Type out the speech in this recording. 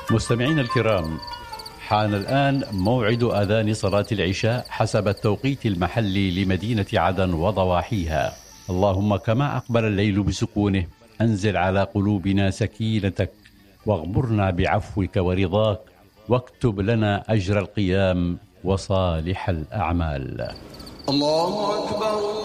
مستمعين الكرام، حان الآن موعد أذان صلاة العشاء حسب التوقيت المحلي لمدينة عدن وضواحيها. اللهم كما أقبل الليل بسكونه أنزل على قلوبنا سكينتك، واغمرنا بعفوك ورضاك، واكتب لنا أجر القيام وصالح الأعمال. الله أكبر.